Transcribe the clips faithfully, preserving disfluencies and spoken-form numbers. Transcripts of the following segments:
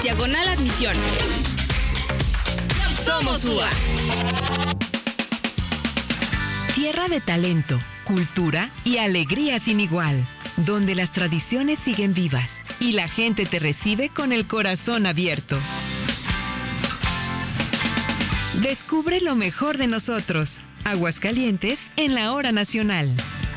diagonal admisión. Somos U A. Tierra de talento, cultura y alegría sin igual, donde las tradiciones siguen vivas y la gente te recibe con el corazón abierto. Descubre lo mejor de nosotros. Aguascalientes en la hora nacional.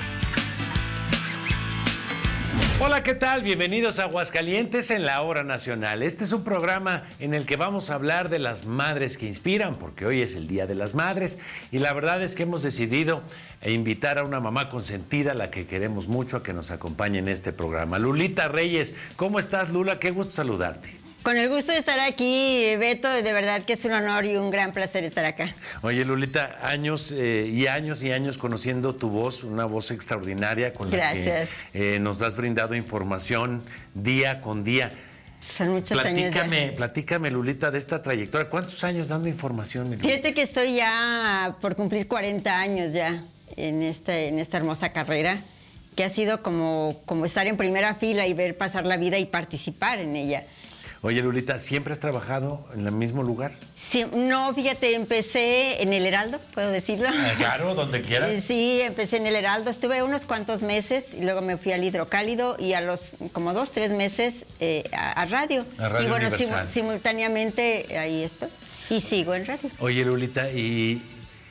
Hola, ¿qué tal? Bienvenidos a Aguascalientes en la hora nacional. Este es un programa en el que vamos a hablar de las madres que inspiran, porque hoy es el Día de las Madres y la verdad es que hemos decidido invitar a una mamá consentida, a la que queremos mucho, a que nos acompañe en este programa. Lulita Reyes, ¿cómo estás, Lula? Qué gusto saludarte. Con el gusto de estar aquí, Beto, de verdad que es un honor y un gran placer estar acá. Oye, Lulita, años eh, y años y años conociendo tu voz, una voz extraordinaria con la Gracias. que eh, nos has brindado información día con día. Son muchos platícame, años ya. Platícame, Lulita, de esta trayectoria. ¿Cuántos años dando información, mi Lulita? Fíjate que estoy ya por cumplir cuarenta años ya en, este, en esta hermosa carrera, que ha sido como, como estar en primera fila y ver pasar la vida y participar en ella. Oye, Lulita, ¿siempre has trabajado en el mismo lugar? Sí, no, fíjate, empecé en el Heraldo, ¿puedo decirlo? Ah, claro, donde quieras. Sí, empecé en el Heraldo, estuve unos cuantos meses y luego me fui al Hidrocálido y a los como dos, tres meses eh, a, a radio. A Radio y bueno, Universal. sim- simultáneamente ahí estoy y sigo en radio. Oye, Lulita, y,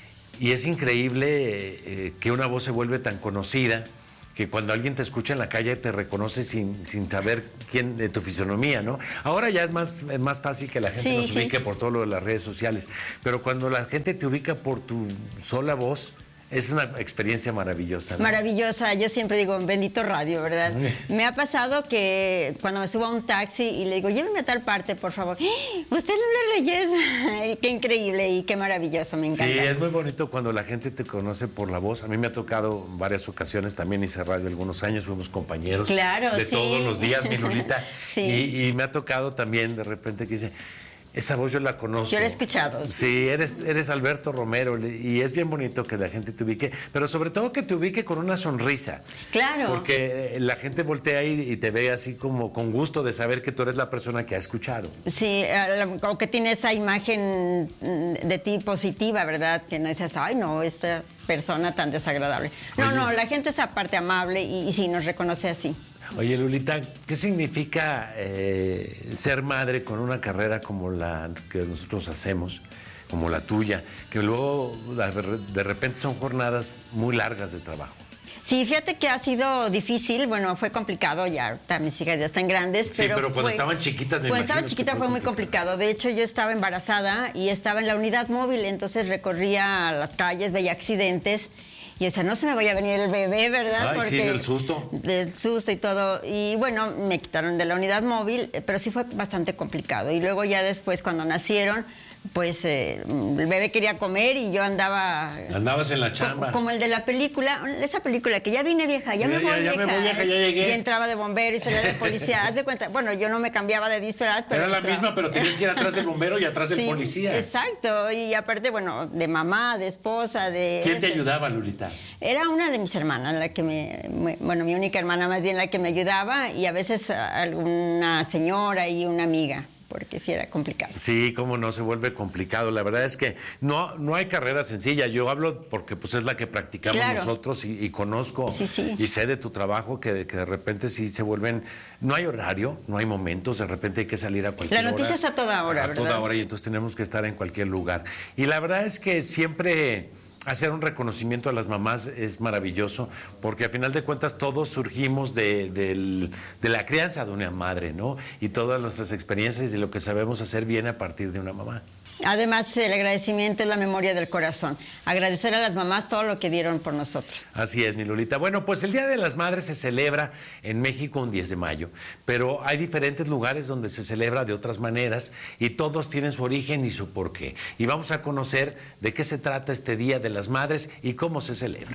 y es increíble eh, que una voz se vuelve tan conocida que cuando alguien te escucha en la calle te reconoce sin, sin saber quién de tu fisonomía, ¿no? Ahora ya es más, es más fácil que la gente Sí, nos sí. ubique por todo lo de las redes sociales, pero cuando la gente te ubica por tu sola voz, es una experiencia maravillosa, ¿no? Maravillosa, yo siempre digo, bendito radio, ¿verdad? Me ha pasado que cuando me subo a un taxi y le digo, lléveme a tal parte, por favor. ¡Ah! ¿Usted Lula Reyes? Qué increíble y qué maravilloso, me encanta. Sí, es muy bonito cuando la gente te conoce por la voz. A mí me ha tocado en varias ocasiones, también hice radio algunos años, fuimos compañeros Claro, de sí. todos los días, mi Lulita. Sí. y, y me ha tocado también de repente que dice, esa voz yo la conozco. Yo la he escuchado. Sí, eres, eres Alberto Romero y es bien bonito que la gente te ubique, pero sobre todo que te ubique con una sonrisa. Claro. Porque la gente voltea y, y te ve así como con gusto de saber que tú eres la persona que ha escuchado. Sí, como que tiene esa imagen de ti positiva, ¿verdad? Que no dices, ay, no, esta persona tan desagradable. No, Oye. no, la gente es aparte amable y, y sí, nos reconoce así. Oye, Lulita, ¿qué significa eh, ser madre con una carrera como la que nosotros hacemos, como la tuya, que luego de repente son jornadas muy largas de trabajo? Sí, fíjate que ha sido difícil, bueno, fue complicado, ya ahorita mis hijas ya están grandes. Sí, pero, pero cuando fue, estaban chiquitas, me Cuando imagino estaban que chiquitas fue fue muy complicado. De hecho, yo estaba embarazada y estaba en la unidad móvil, entonces recorría las calles, veía accidentes. Y esa no se me vaya a venir el bebé, ¿verdad? Ay, sí, del susto. Del susto y todo. Y bueno, me quitaron de la unidad móvil, pero sí fue bastante complicado. Y luego ya después, cuando nacieron, pues eh, el bebé quería comer y yo andaba... Andabas en la chamba. Como, como el de la película, esa película que ya vine vieja, ya, Ya, me voy ya, ya vieja. me voy vieja, ya llegué. Y entraba de bombero y salía de policía. Haz de cuenta, bueno, yo no me cambiaba de disfraz, pero... Era la entraba. misma, pero tenías que ir atrás del bombero y atrás del Sí, policía. Exacto, y aparte, bueno, de mamá, de esposa, de... ¿Quién te ayudaba, Lulita? Era una de mis hermanas, la que me, me- bueno, mi única hermana más bien la que me ayudaba y a veces a- alguna señora y una amiga, porque sí era complicado. Sí, cómo no, se vuelve complicado. La verdad es que no, no hay carrera sencilla. Yo hablo porque pues es la que practicamos Claro. nosotros y, y conozco Sí, sí. y sé de tu trabajo que, que de repente sí se vuelven... No hay horario, no hay momentos, de repente hay que salir a cualquier La hora. noticia es a toda hora, A ¿verdad? toda hora y entonces tenemos que estar en cualquier lugar. Y la verdad es que siempre... Hacer un reconocimiento a las mamás es maravilloso, porque a final de cuentas todos surgimos de, del- de la crianza de una madre, ¿no? Y todas nuestras experiencias y lo que sabemos hacer viene a partir de una mamá. Además, el agradecimiento es la memoria del corazón. Agradecer a las mamás todo lo que dieron por nosotros. Así es, mi Lulita. Bueno, pues el Día de las Madres se celebra en México un diez de mayo, pero hay diferentes lugares donde se celebra de otras maneras y todos tienen su origen y su porqué. Y vamos a conocer de qué se trata este Día de las Madres y cómo se celebra.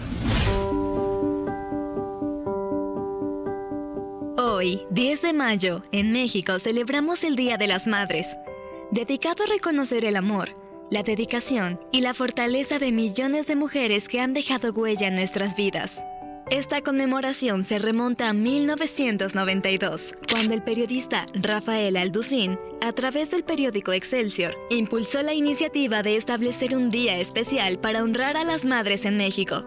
Hoy, diez de mayo, en México celebramos el Día de las Madres, dedicado a reconocer el amor, la dedicación y la fortaleza de millones de mujeres que han dejado huella en nuestras vidas. Esta conmemoración se remonta a mil novecientos noventa y dos, cuando el periodista Rafael Alducín, a través del periódico Excelsior, impulsó la iniciativa de establecer un día especial para honrar a las madres en México.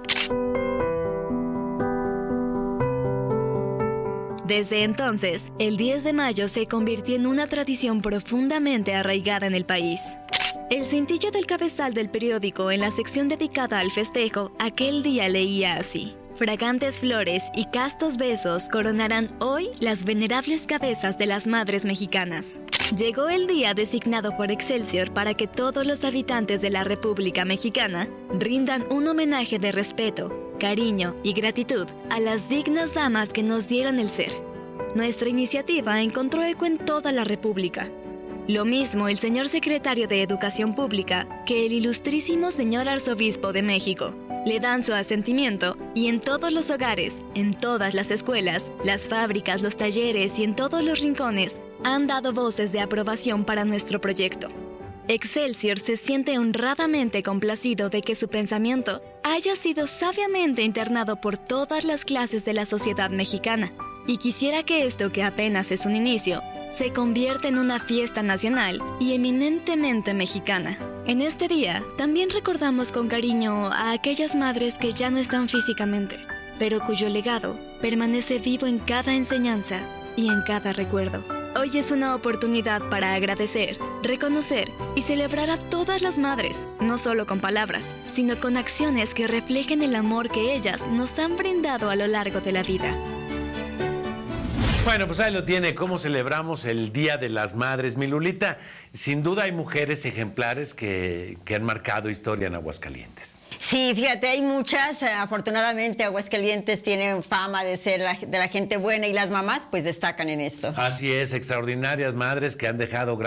Desde entonces, el diez de mayo se convirtió en una tradición profundamente arraigada en el país. El cintillo del cabezal del periódico en la sección dedicada al festejo, aquel día leía así: fragantes flores y castos besos coronarán hoy las venerables cabezas de las madres mexicanas. Llegó el día designado por Excelsior para que todos los habitantes de la República Mexicana rindan un homenaje de respeto, cariño y gratitud a las dignas damas que nos dieron el ser. Nuestra iniciativa encontró eco en toda la República. Lo mismo el señor secretario de Educación Pública que el ilustrísimo señor arzobispo de México. Le dan su asentimiento y en todos los hogares, en todas las escuelas, las fábricas, los talleres y en todos los rincones han dado voces de aprobación para nuestro proyecto. Excelsior se siente honradamente complacido de que su pensamiento haya sido sabiamente internado por todas las clases de la sociedad mexicana y quisiera que esto, que apenas es un inicio, se convierte en una fiesta nacional y eminentemente mexicana. En este día, también recordamos con cariño a aquellas madres que ya no están físicamente, pero cuyo legado permanece vivo en cada enseñanza y en cada recuerdo. Hoy es una oportunidad para agradecer, reconocer y celebrar a todas las madres, no solo con palabras, sino con acciones que reflejen el amor que ellas nos han brindado a lo largo de la vida. Bueno, pues ahí lo tiene, cómo celebramos el Día de las Madres. Mi Lulita, sin duda hay mujeres ejemplares que, que han marcado historia en Aguascalientes. Sí, fíjate, hay muchas. Afortunadamente, Aguascalientes tiene fama de ser la, de la gente buena y las mamás pues destacan en esto. Así es, extraordinarias madres que han dejado